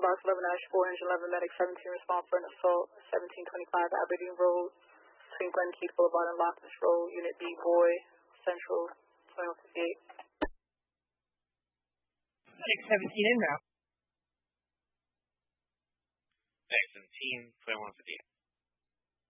Box 11-411, Medic 17, respond for an assault, 1725 Aberdeen Road, between Glen Keith Boulevard and Loftus Road, Unit B, Boy, Central, 2158. Medic 17 in route. Medic 17, 2158.